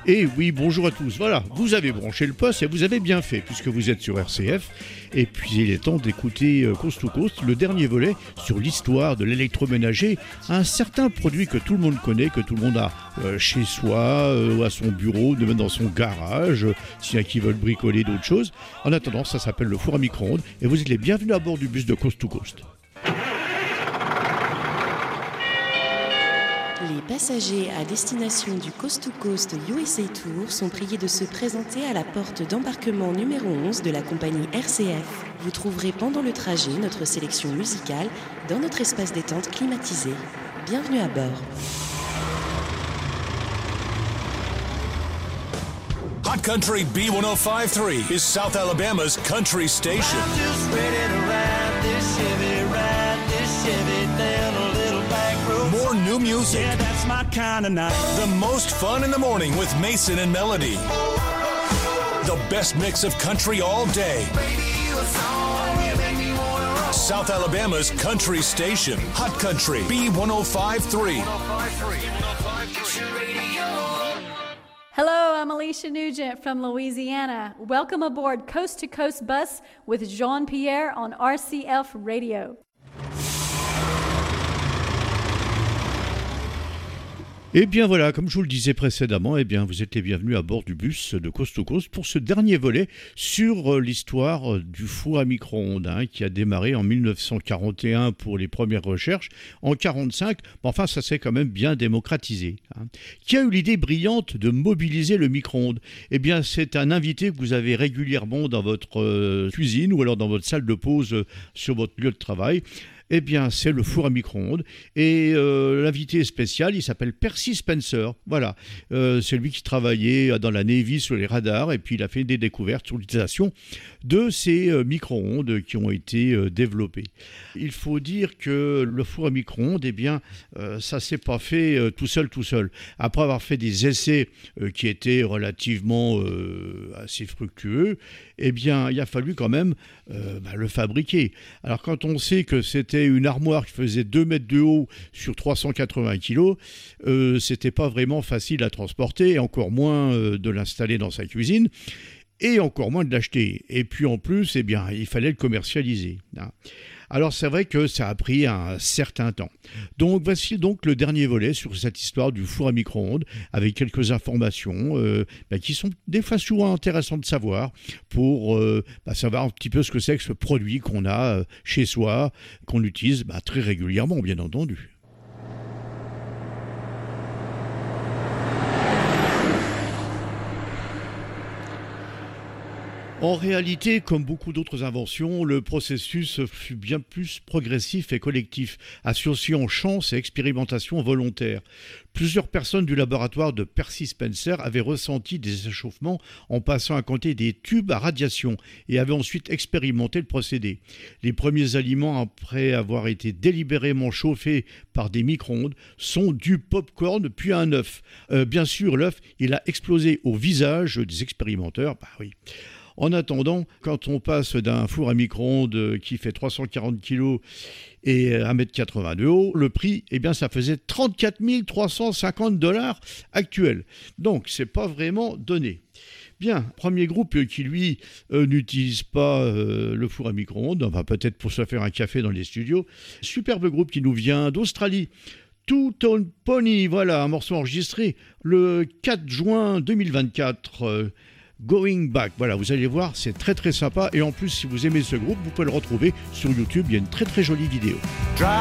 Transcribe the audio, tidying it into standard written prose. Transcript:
Et oui, bonjour à tous. Voilà, vous avez branché le poste et vous avez bien fait puisque vous êtes sur RCF. Et puis il est temps d'écouter Coast to Coast, le dernier volet sur l'histoire de l'électroménager, un certain produit que tout le monde connaît, que tout le monde a chez soi, à son bureau, même dans son garage, s'il y en a qui veulent bricoler d'autres choses. En attendant, ça s'appelle le four à micro-ondes et vous êtes les bienvenus à bord du bus de Coast to Coast. Les passagers à destination du Coast to Coast USA Tour sont priés de se présenter à la porte d'embarquement numéro 11 de la compagnie RCF. Vous trouverez pendant le trajet notre sélection musicale dans notre espace détente climatisé. Bienvenue à bord. Hot Country B1053 is South Alabama's country station. I'm just ready to ride this Chevy down a little back road. More new music. Yeah, that's my kind of night. The most fun in the morning with Mason and Melody. The best mix of country all day. South Alabama's country station. Hot Country B1053. Hello, I'm Alicia Nugent from Louisiana. Welcome aboard Coast to Coast Bus with Jean-Pierre on RCF Radio. Et bien voilà, comme je vous le disais précédemment, eh bien vous êtes les bienvenus à bord du bus de Coast to Coast pour ce dernier volet sur l'histoire du four à micro-ondes qui a démarré en 1941 pour les premières recherches, en 1945, enfin ça s'est quand même bien démocratisé. Qui a eu l'idée brillante de mobiliser le micro-ondes ? Eh bien c'est un invité que vous avez régulièrement dans votre cuisine ou alors dans votre salle de pause sur votre lieu de travail. Eh bien, c'est le four à micro-ondes. Et l'invité spécial, il s'appelle Percy Spencer. Voilà, c'est lui qui travaillait dans la Navy sur les radars et puis il a fait des découvertes sur l'utilisation de ces micro-ondes qui ont été développés. Il faut dire que le four à micro-ondes, eh bien, ça ne s'est pas fait tout seul. Après avoir fait des essais qui étaient relativement assez fructueux, eh bien, il a fallu quand même le fabriquer. Alors, quand on sait que c'était une armoire qui faisait 2 mètres de haut sur 380 kilos, c'était pas vraiment facile à transporter, et encore moins de l'installer dans sa cuisine, et encore moins de l'acheter. Et puis en plus, eh bien, il fallait le commercialiser. Alors c'est vrai que ça a pris un certain temps. Donc voici donc le dernier volet sur cette histoire du four à micro-ondes avec quelques informations qui sont des fois souvent intéressantes de savoir pour savoir un petit peu ce que c'est que ce produit qu'on a chez soi, qu'on utilise très régulièrement bien entendu. En réalité, comme beaucoup d'autres inventions, le processus fut bien plus progressif et collectif, associant chance et expérimentation volontaire. Plusieurs personnes du laboratoire de Percy Spencer avaient ressenti des échauffements en passant à compter des tubes à radiation et avaient ensuite expérimenté le procédé. Les premiers aliments, après avoir été délibérément chauffés par des micro-ondes, sont du pop-corn puis un œuf. Bien sûr, l'œuf, il a explosé au visage des expérimenteurs, oui. En attendant, quand on passe d'un four à micro-ondes qui fait 340 kg et 1,80 m de haut, le prix, ça faisait 34 350 $ actuels. Donc, c'est pas vraiment donné. Bien, premier groupe qui, lui, n'utilise pas le four à micro-ondes, peut-être pour se faire un café dans les studios. Superbe groupe qui nous vient d'Australie. Two Tone Pony, voilà, un morceau enregistré le 4 juin 2024. Going Back, voilà, vous allez voir, c'est très très sympa et en plus si vous aimez ce groupe, vous pouvez le retrouver sur YouTube, il y a une très très jolie vidéo.